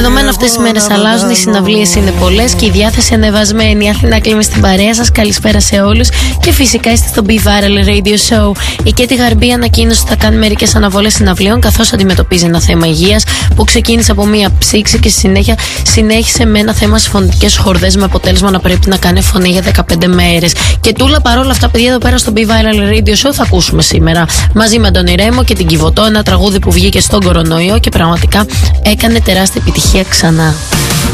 δεδομένα αυτές τις μέρες αλλάζουν, οι συναυλίες είναι πολλές και η διάθεση ανεβασμένη. Αθηνά Κλίμη στην παρέα σας, καλησπέρα σε όλους. Και φυσικά είστε στο Be Viral Radio Show. Η Κέτι Γαρμπή ανακοίνωσε ότι θα κάνει μερικές αναβολές συναυλίων, καθώς αντιμετωπίζει ένα θέμα υγείας που ξεκίνησε από μία ψήξη και στη συνέχεια συνέχισε με ένα θέμα στις φωνητικές χορδές, με αποτέλεσμα να πρέπει να κάνει φωνή για 15 μέρες. Και τούλα παρόλα αυτά, παιδιά, εδώ πέρα στο Be Viral Radio Show θα ακούσουμε σήμερα μαζί με τον Ηρέμο και την Κιβωτό ένα τραγούδι που βγήκε στον κορονοϊό και πραγματικά έκανε τεράστια επιτυχία ξανά.